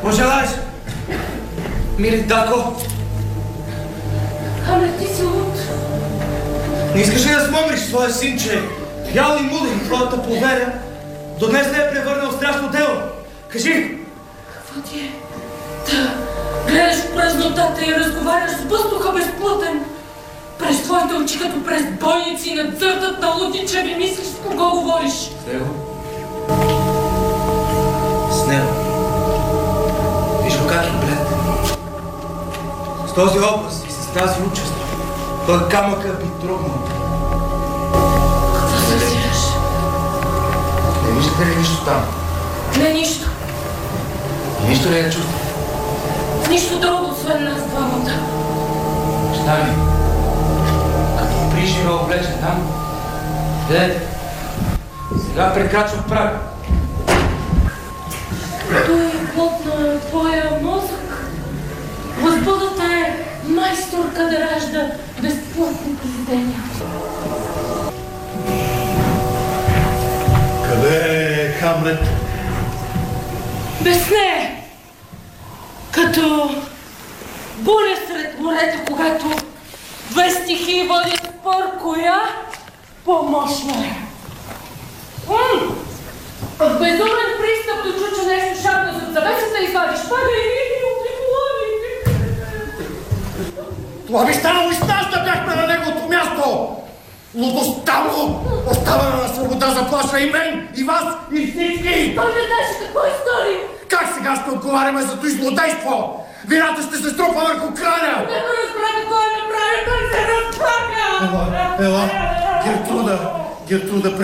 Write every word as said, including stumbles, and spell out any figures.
Пожелаеш? Мили татко? Хамлет, ти си луд. Не искаш ли да спомниш своя син, че бял и мудър и твоята поверя до днес не е превърнал в страшно дело? Кажи! Какво ти е? Да гледаш в празнотата и разговаряш с въздуха безплътен. През твоите очи, като през бойници и надзъртат на лутичеви, мислиш с кого говориш. С него? С него. Виж го как е блед. С този образ и с тази участ. Той камъка би трогнал. Какво съзираш? Не виждате ли нищо там? Не, нищо. Нищо ли не чувствате? Нищо друго, освен нас двамата. Баща ми, като приживе облечен там, гледайте, сега прекрачва прага. Той е плод на твоя мозък. Възбудата е майсторка да ражда безплътни произведения. Къде е Хамлет? Без нея! Като буря сред морето, когато две стихии водят спор, коя по-мощна е. М! В безумен пристъп до чуча нещо шапна зад завесата и извадиш пага и ни обликували. Това би станало и с нас да бяхме на неговото място! Лудостта му оставена на свобода заплашва и мен, и вас, и всички! Той не знаеше какво изтори. Как сега ще отговаряме за този злодейство? Вината ще се струпа върху краля! Като разбра какво е направил, той се разплака! Ела, ела, Гертруда, Гертруда,